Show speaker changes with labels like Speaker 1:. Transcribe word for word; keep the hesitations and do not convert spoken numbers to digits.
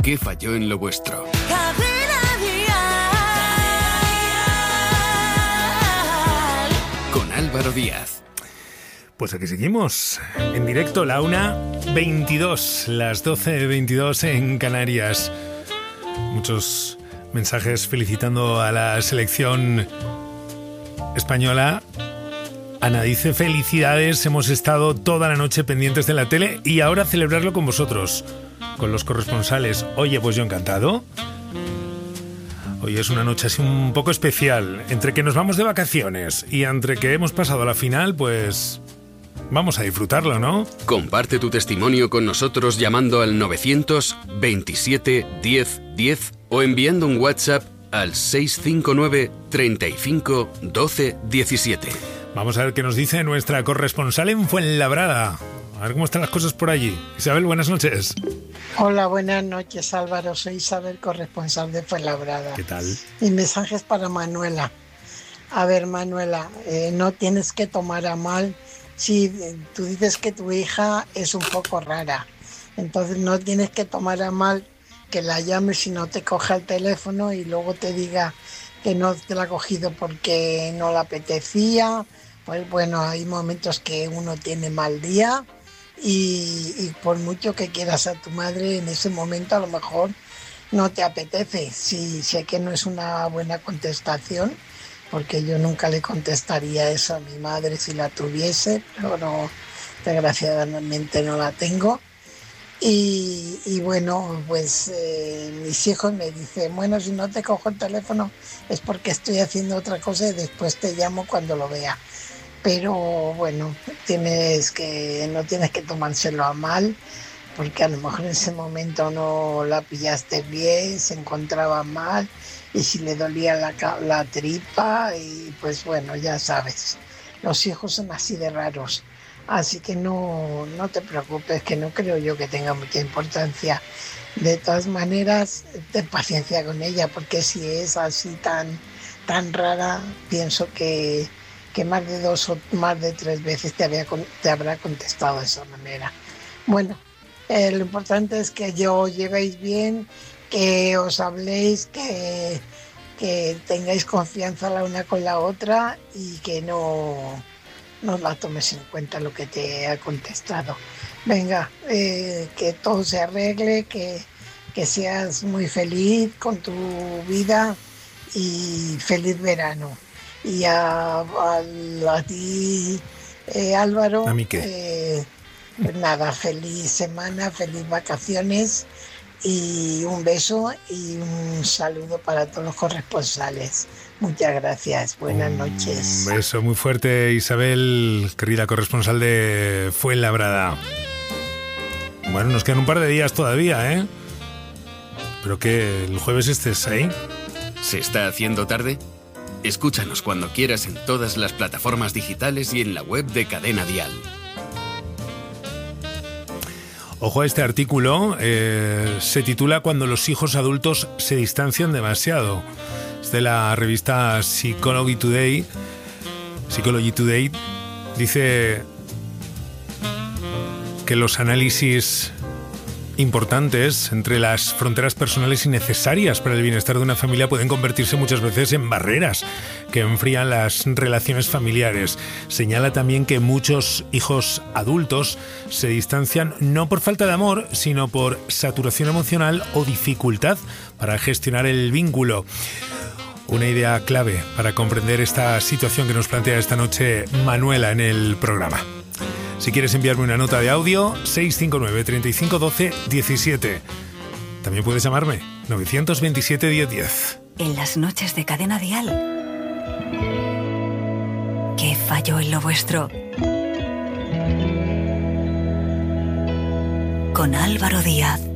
Speaker 1: ¿Qué falló en lo vuestro? Con Álvaro Díaz.
Speaker 2: Pues aquí seguimos, en directo, la una veintidós, las doce veintidós en Canarias. Muchos mensajes felicitando a la selección española. Ana dice: felicidades, hemos estado toda la noche pendientes de la tele y ahora celebrarlo con vosotros, con los corresponsales. Oye, pues yo encantado. Hoy es una noche así un poco especial. Entre que nos vamos de vacaciones y entre que hemos pasado a la final, pues vamos a disfrutarlo, ¿no?
Speaker 1: Comparte tu testimonio con nosotros llamando al novecientos veintisiete diez diez o enviando un WhatsApp al seis cinco nueve treinta y cinco doce diecisiete.
Speaker 2: Vamos a ver qué nos dice nuestra corresponsal en Fuenlabrada. A ver cómo están las cosas por allí. Isabel, buenas noches.
Speaker 3: Hola, buenas noches, Álvaro. Soy Isabel, corresponsal de Fuenlabrada.
Speaker 2: ¿Qué tal?
Speaker 3: Mi mensaje es para Manuela. A ver, Manuela, eh, no tienes que tomar a mal si tú dices que tu hija es un poco rara. Entonces no tienes que tomar a mal que la llames y no te coja el teléfono y luego te diga que no te la ha cogido porque no le apetecía. Pues bueno, hay momentos que uno tiene mal día y, y por mucho que quieras a tu madre, en ese momento a lo mejor no te apetece. Sí, sé que no es una buena contestación, porque yo nunca le contestaría eso a mi madre si la tuviese, pero no, desgraciadamente no la tengo. Y, y bueno, pues eh, mis hijos me dicen: bueno, si no te cojo el teléfono es porque estoy haciendo otra cosa y después te llamo cuando lo vea. Pero bueno, tienes que, no tienes que tomárselo a mal, porque a lo mejor en ese momento no la pillaste bien, se encontraba mal, y si le dolía la, la tripa, y pues bueno, ya sabes, los hijos son así de raros. Así que no, no te preocupes, que no creo yo que tenga mucha importancia. De todas maneras, ten paciencia con ella, porque si es así tan, tan rara, pienso que, que más de dos o más de tres veces te, había, te habrá contestado de esa manera. Bueno, eh, lo importante es que yo os llevéis bien, que os habléis, que, que tengáis confianza la una con la otra y que no... no la tomes en cuenta lo que te ha contestado. Venga, eh, que todo se arregle, que, que seas muy feliz con tu vida y feliz verano. Y a, a, a ti, eh, Álvaro,
Speaker 2: ¿A mí qué?
Speaker 3: Eh, pues nada, feliz semana, feliz vacaciones y un beso y un saludo para todos los corresponsales. Muchas gracias, buenas noches.
Speaker 2: Un beso muy fuerte, Isabel, querida corresponsal de Fuenlabrada. Bueno, nos quedan un par de días todavía, ¿eh? Pero que el jueves estés ahí.
Speaker 1: ¿Se está haciendo tarde? Escúchanos cuando quieras en todas las plataformas digitales y en la web de Cadena Dial.
Speaker 2: Ojo a este artículo, eh, se titula Cuando los hijos adultos se distancian demasiado. Es de la revista Psychology Today. Psychology Today dice que los análisis importantes entre las fronteras personales y necesarias para el bienestar de una familia pueden convertirse muchas veces en barreras que enfrían las relaciones familiares. Señala también que muchos hijos adultos se distancian no por falta de amor, sino por saturación emocional o dificultad para gestionar el vínculo. Una idea clave para comprender esta situación que nos plantea esta noche Manuela en el programa. Si quieres enviarme una nota de audio, seis cinco nueve, treinta y cinco, doce, diecisiete. También puedes llamarme, novecientos veintisiete, diez diez.
Speaker 4: En las noches de Cadena Dial. ¿Qué falló en lo vuestro? Con Álvaro Díaz.